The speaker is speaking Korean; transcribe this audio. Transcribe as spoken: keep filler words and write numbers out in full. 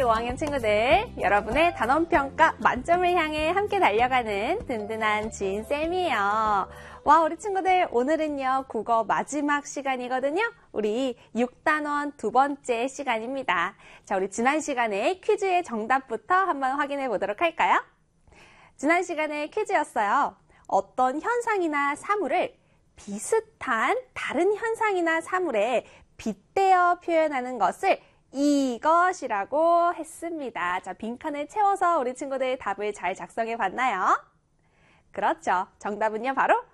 우리 오 학년 친구들, 여러분의 단원평가 만점을 향해 함께 달려가는 든든한 지인쌤이에요. 와, 우리 친구들, 오늘은요 국어 마지막 시간이거든요. 우리 육 단원 두 번째 시간입니다. 자, 우리 지난 시간에 퀴즈의 정답부터 한번 확인해 보도록 할까요? 지난 시간에 퀴즈였어요. 어떤 현상이나 사물을 비슷한 다른 현상이나 사물에 빗대어 표현하는 것을 이것이라고 했습니다. 자, 빈칸을 채워서 우리 친구들 답을 잘 작성해 봤나요? 그렇죠. 정답은요, 바로